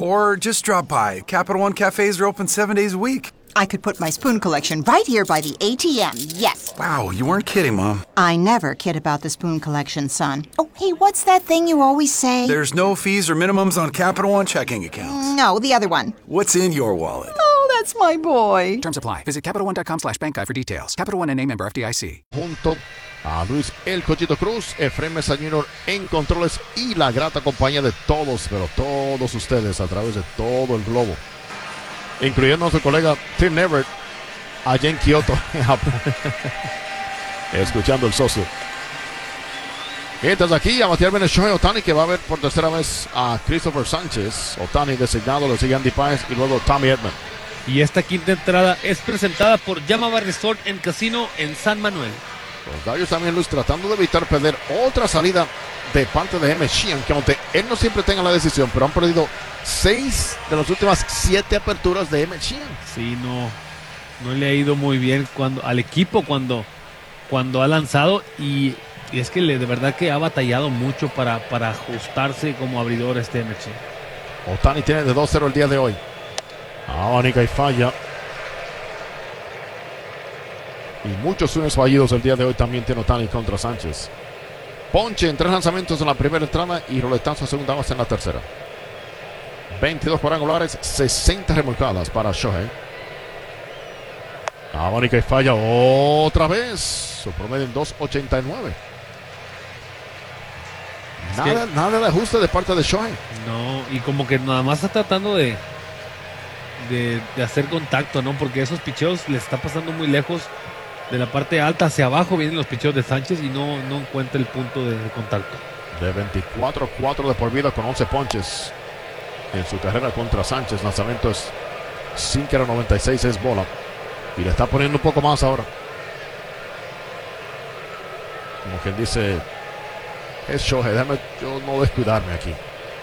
Or just drop by. Capital One cafes are open 7 days a week. I could put my spoon collection right here by the ATM, yes. Wow, you weren't kidding, Mom. I never kid about the spoon collection, son. Oh, hey, what's that thing you always say? There's no fees or minimums on Capital One checking accounts. No, the other one. What's in your wallet? Oh, that's my boy. Terms apply. Visit CapitalOne.com/bank guide for details. Capital One N.A. member FDIC. Junto a Luis El Cochito Cruz, Efraín Mesa Jr. en controles y la grata compañía de todos, pero todos ustedes a través de todo el globo, incluyendo a nuestro colega Tim Everett allá en Kioto, escuchando el socio. Mientras aquí a batear viene Shohei Ohtani, que va a ver por tercera vez a Christopher Sánchez. Ohtani designado, lo sigue Andy Páez y luego Tommy Edman. Y esta quinta entrada es presentada por Yamava Resort and Casino en San Manuel. Los Dodgers también, Luis, tratando de evitar perder otra salida de parte de Emmett Sheehan, que aunque él no siempre tenga la decisión, pero han perdido 6 de las últimas 7 aperturas de Emmett Sheehan. Sí, no le ha ido muy bien al equipo cuando ha lanzado, y es que de verdad que ha batallado mucho para ajustarse como abridor Emmett Sheehan. Ohtani tiene de 2-0 el día de hoy. Abanica y falla. Y muchos swings fallidos el día de hoy también tiene Ohtani contra Sánchez. Ponche en 3 lanzamientos en la primera entrada y roletazo a segunda base en la tercera. 22 cuadrangulares, 60 remolcadas para Shohei. Abanica y falla otra vez. Su promedio en 2.89. Nada de ajuste de parte de Shohei. No, y como que nada más está tratando de hacer contacto, ¿no? Porque esos picheos le está pasando muy lejos. De la parte alta hacia abajo vienen los picheos de Sánchez y no encuentra el punto de contacto. De 24-4 de por vida con 11 ponches en su carrera contra Sánchez. Lanzamiento es sinker, 96 es bola. Y le está poniendo un poco más ahora. Como quien dice, es Shohei, déjame yo no descuidarme aquí.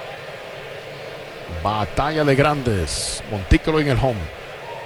Batalla de grandes. Montículo en el home.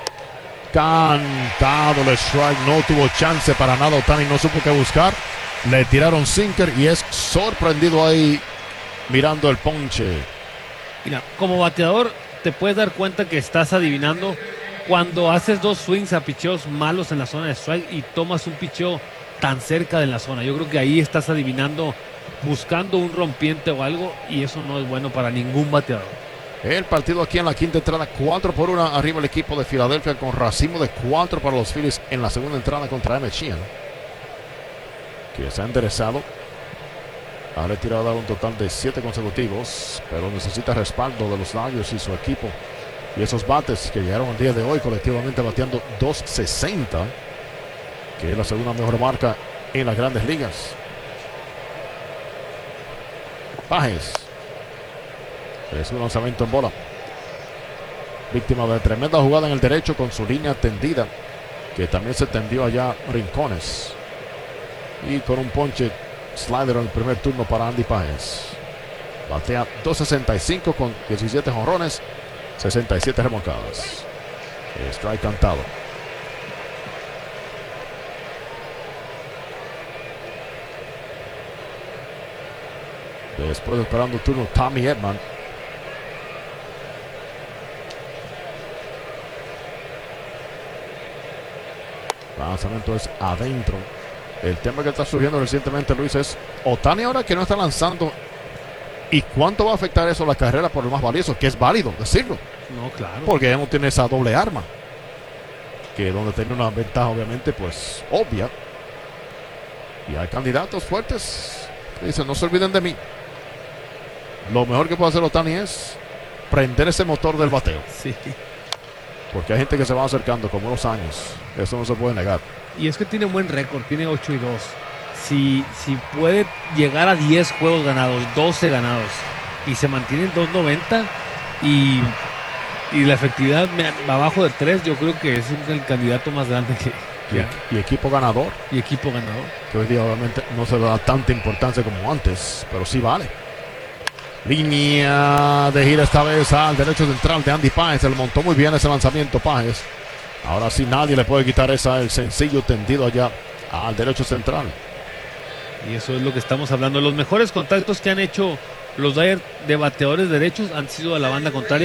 Cantado el strike, no tuvo chance para nada. Ohtani no supo qué buscar. Le tiraron sinker y es sorprendido ahí mirando el ponche. Mira, como bateador te puedes dar cuenta que estás adivinando cuando haces 2 swings a picheos malos en la zona de strike y tomas un picheo tan cerca de la zona. Yo creo que ahí estás adivinando, buscando un rompiente o algo, y eso no es bueno para ningún bateador. El partido aquí en la quinta entrada, 4-1 arriba el equipo de Filadelfia, con racimo de 4 para los Phillies en la segunda entrada contra Emmett Sheehan, que se ha enderezado. Ha retirado un total de 7 consecutivos, pero necesita respaldo de los Dodgers y su equipo. Y esos bates que llegaron el día de hoy colectivamente bateando 2.60, que es la segunda mejor marca en las grandes ligas. Páez. Es un lanzamiento en bola. Víctima de tremenda jugada en el derecho con su línea tendida, que también se tendió allá Rincones. Y con un ponche slider en el primer turno para Andy Páez. Batea 2.65 con 17 jonrones, 67 remolcadas. Strike cantado. Después esperando turno Tommy Edman. Lanzamiento es adentro. El tema que está surgiendo recientemente, Luis, es Ohtani ahora que no está lanzando. ¿Y cuánto va a afectar eso a la carrera por lo más valioso? Que es válido decirlo. No, claro. Porque ya no tiene esa doble arma. Que donde tiene una ventaja, obviamente, pues obvia. Y hay candidatos fuertes que dicen, no se olviden de mí. Lo mejor que puede hacer Ohtani es prender ese motor del bateo. Sí. Porque hay gente que se va acercando como unos años. Eso no se puede negar. Y es que tiene buen récord, tiene 8-2. Si puede llegar a 10 juegos ganados, 12 ganados, y se mantiene en 2.90 y la efectividad abajo de 3, yo creo que es el candidato más grande que y equipo ganador. Y equipo ganador. Que hoy día obviamente no se le da tanta importancia como antes, pero sí vale. Línea de gira esta vez al derecho central de Andy Páez. Se le montó muy bien ese lanzamiento Páez. Ahora sí nadie le puede quitar el sencillo tendido allá al derecho central. Y eso es lo que estamos hablando. Los mejores contactos que han hecho los Dodgers de bateadores derechos han sido a la banda contraria.